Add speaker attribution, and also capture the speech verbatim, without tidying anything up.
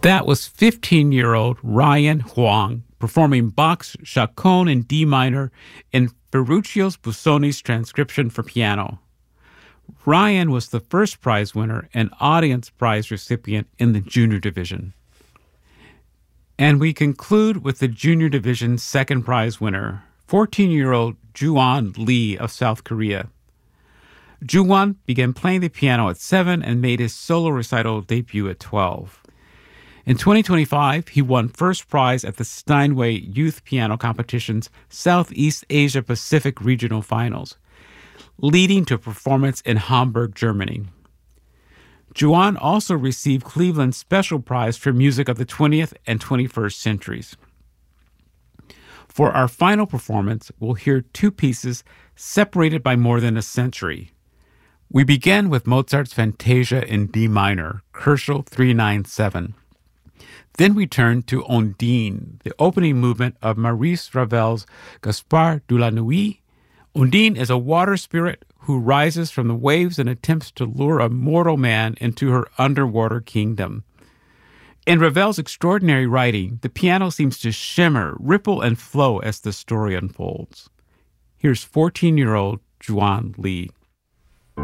Speaker 1: That was fifteen-year-old Ryan Huang performing Bach's Chaconne in D minor in Ferruccio Busoni's transcription for piano. Ryan was the first prize winner and audience prize recipient in the junior division. And we conclude with the junior division's second prize winner, fourteen-year-old Juan Lee of South Korea. Juwan began playing the piano at seven and made his solo recital debut at twelve. In twenty twenty-five, he won first prize at the Steinway Youth Piano Competition's Southeast Asia Pacific Regional Finals, leading to a performance in Hamburg, Germany. Juwan also received Cleveland's Special Prize for Music of the twentieth and twenty-first centuries. For our final performance, we'll hear two pieces separated by more than a century. We begin with Mozart's Fantasia in D minor, Koelschel three ninety-seven. Then we turn to Ondine, the opening movement of Maurice Ravel's Gaspard de la Nuit. Ondine is a water spirit who rises from the waves and attempts to lure a mortal man into her underwater kingdom. In Ravel's extraordinary writing, the piano seems to shimmer, ripple, and flow as the story unfolds. Here's fourteen-year-old Juan Lee.